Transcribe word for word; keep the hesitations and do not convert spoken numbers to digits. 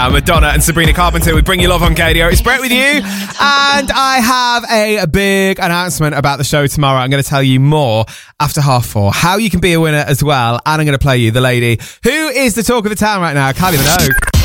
now. Madonna and Sabrina Carpenter with Bring Your Love on K D O. It's Brett with you. And I have a, a big announcement about the show tomorrow. I'm going to tell you more after half four. How you can be a winner as well. And I'm going to play you the lady who is the talk of the town right now, Kylie Minogue.